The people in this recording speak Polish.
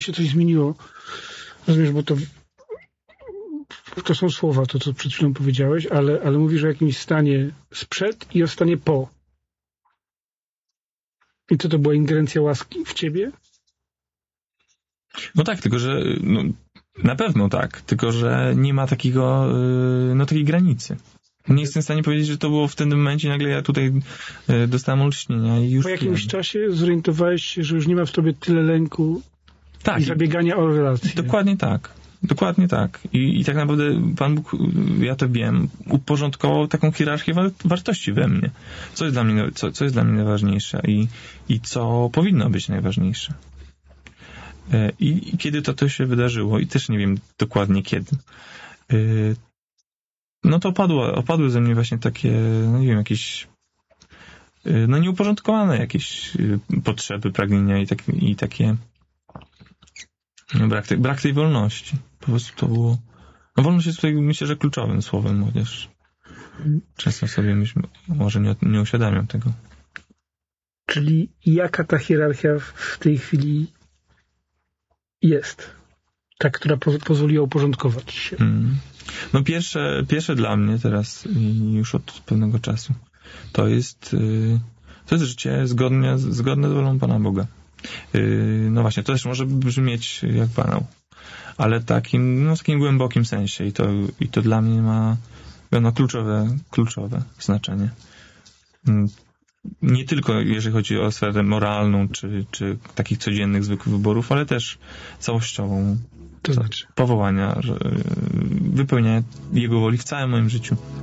się coś zmieniło. Rozumiesz, bo to są słowa, to co przed chwilą powiedziałeś, ale mówisz o jakimś stanie sprzed i o stanie po. I co to była ingerencja łaski w ciebie? No tak, tylko że na pewno tak, tylko że nie ma takiej granicy. Nie jestem w stanie powiedzieć, że to było w tym momencie, nagle ja tutaj dostałem olśnienia i już... Po jakimś czasie zorientowałeś się, że już nie ma w tobie tyle lęku i zabiegania o relacje. Dokładnie tak. Dokładnie tak. I tak naprawdę Pan Bóg, ja to wiem, uporządkował taką hierarchię wartości we mnie. Co jest dla mnie najważniejsze i co powinno być najważniejsze. I kiedy to się wydarzyło, i też nie wiem dokładnie kiedy, no to opadły ze mnie właśnie takie, no nie wiem, jakieś nieuporządkowane jakieś potrzeby, pragnienia i takie brak tej wolności. Po prostu to było... No wolność jest tutaj, myślę, że kluczowym słowem, chociaż często sobie może nie uświadamiam tego. Czyli jaka ta hierarchia w tej chwili jest? Ta, która pozwoliła uporządkować się. No pierwsze dla mnie teraz i już od pewnego czasu to jest życie zgodne z wolą Pana Boga. No właśnie, to też może brzmieć jak banał, ale w takim głębokim sensie i to dla mnie ma kluczowe znaczenie. Nie tylko jeżeli chodzi o sferę moralną, czy takich codziennych, zwykłych wyborów, ale też całościową. To znaczy? Powołania, wypełniania Jego woli w całym moim życiu.